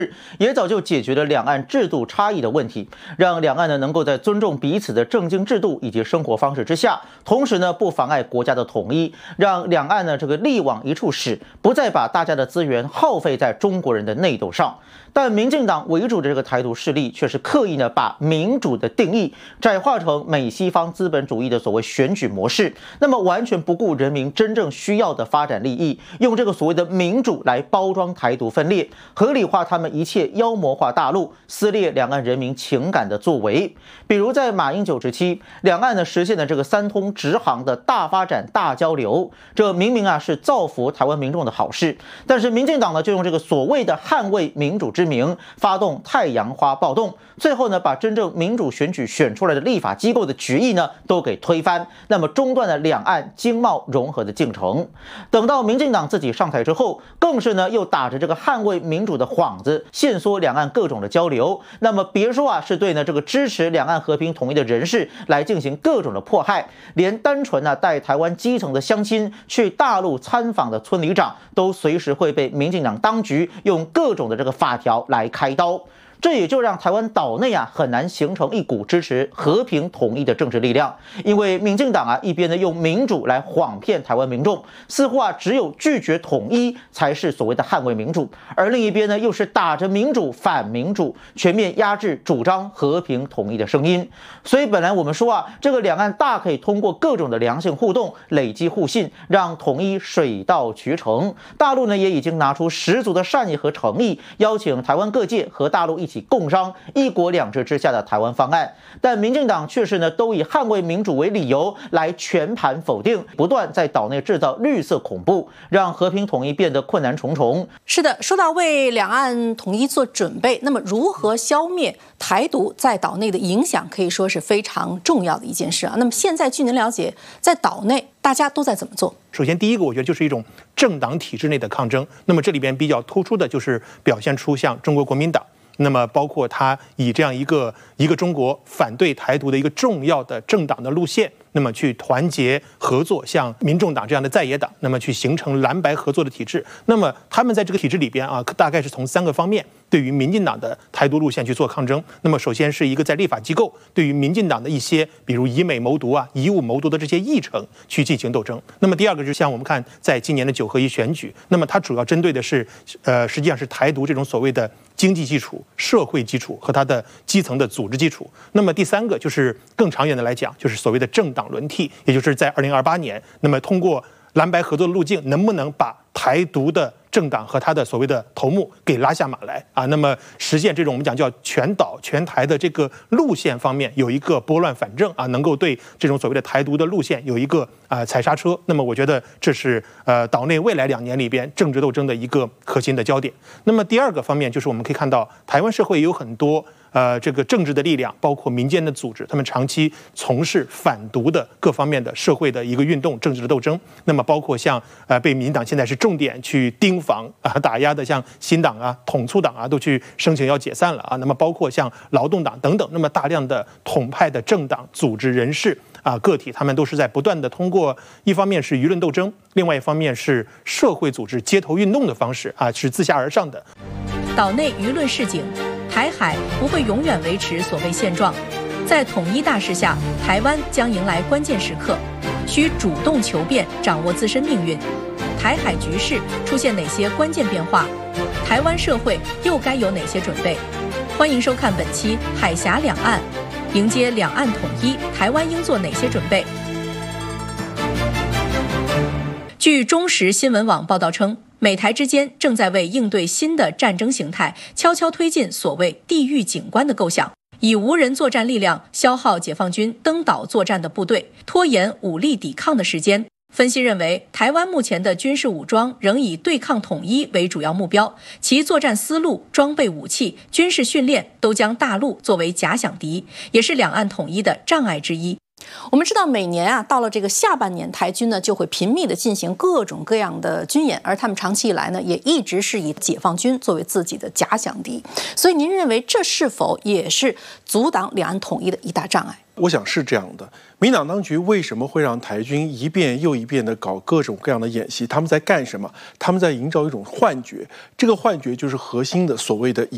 也早就解决了两岸制度差异的问题，让两岸呢能够在尊重彼此的政经制度以及生活方式之下，同时呢不妨碍国家的统一，让两岸呢这个力往一处使，不再把大家的资源耗费在中国人的内斗上。但民进党为主的这个台独势力却是刻意呢把民主的定义窄化成美西方资本主义的所谓选举模式，那么完全不顾人民真正需要的发展利益，用这个所谓的民主来包装台独分裂，合理化他们一切妖魔化大陆、撕裂两岸人民情感的作为。比如在马英九时期，两岸呢实现了这个三通直航的大发展、大交流，这明明是造福台湾民众的好事，但是民进党呢就用这个所谓的捍卫民主之名，发动太阳花暴动，最后呢把真正民主选举选出来的立法机构的决议呢都给推翻，那么中断了两岸经贸融合的进程。等到民进党自己上台之后，更是呢又打着这个捍卫民主的幌子，限缩两岸各种的交流。那么别说是对呢这个支持两岸和平统一的人士来进行各种的迫害，连单纯带台湾基层的乡亲去大陆参访的村里长，都随时会被民进党当局用各种的这个法条来开刀。这也就让台湾岛内很难形成一股支持和平统一的政治力量，因为民进党一边呢用民主来谎骗台湾民众，似乎只有拒绝统一才是所谓的捍卫民主，而另一边呢又是打着民主反民主，全面压制主张和平统一的声音。所以本来我们说这个两岸大可以通过各种的良性互动累积互信，让统一水到渠成。大陆呢也已经拿出十足的善意和诚意，邀请台湾各界和大陆一起共商一国两制之下的台湾方案，但民进党却是呢都以捍卫民主为理由来全盘否定，不断在岛内制造绿色恐怖，让和平统一变得困难重重。 是的，说到为两岸统一做准备，那么如何消灭台独在岛内的影响，可以说是非常重要的一件事那么现在据您了解，在岛内大家都在怎么做？ 首先，第一个我觉得就是一种政党体制内的抗争。那么这里边比较突出的就是表现出像中国国民党。那么包括他以这样一个中国反对台独的一个重要的政党的路线，那么去团结合作，像民众党这样的在野党，那么去形成蓝白合作的体制。那么他们在这个体制里边大概是从3个方面对于民进党的台独路线去做抗争。那么首先是一个在立法机构对于民进党的一些比如以美谋独以武谋独的这些议程去进行斗争。那么第二个就是像我们看在今年的9合1选举，那么它主要针对的是实际上是台独这种所谓的经济基础、社会基础和它的基层的组织基础。那么第3个就是更长远的来讲，就是所谓的政党轮替，也就是在2028年，那么通过蓝白合作的路径，能不能把台独的政党和他的所谓的头目给拉下马来那么实现这种我们讲叫全岛全台的这个路线方面有一个拨乱反正能够对这种所谓的台独的路线有一个踩刹车。那么我觉得这是岛内未来2年里边政治斗争的一个核心的焦点。那么第二个方面就是我们可以看到台湾社会有很多这个政治的力量，包括民间的组织，他们长期从事反独的各方面的社会的一个运动、政治的斗争。那么包括像被民进党现在是重点去盯防打压的，像新党统促党都去申请要解散了那么包括像劳动党等等，那么大量的统派的政党、组织、人士个体，他们都是在不断的通过一方面是舆论斗争，另外一方面是社会组织街头运动的方式是自下而上的。 岛内舆论示警，台海不会永远维持所谓现状，在统一大势下，台湾将迎来关键时刻，需主动求变，掌握自身命运。台海局势出现哪些关键变化？台湾社会又该有哪些准备？欢迎收看本期《海峡两岸》，迎接两岸统一，台湾应做哪些准备？据中时新闻网报道称，美台之间正在为应对新的战争形态，悄悄推进所谓地域景观的构想，以无人作战力量消耗解放军登岛作战的部队，拖延武力抵抗的时间。分析认为，台湾目前的军事武装仍以对抗统一为主要目标，其作战思路、装备武器、军事训练都将大陆作为假想敌，也是两岸统一的障碍之一。 我们知道每年到了这个下半年，台军呢就会频密的进行各种各样的军演，而他们长期以来呢也一直是以解放军作为自己的假想敌。所以您认为这是否也是阻挡两岸统一的一大障碍？ 我想是这样的。民党当局为什么会让台军一遍又一遍的搞各种各样的演习？他们在干什么？他们在营造一种幻觉，这个幻觉就是核心的所谓的以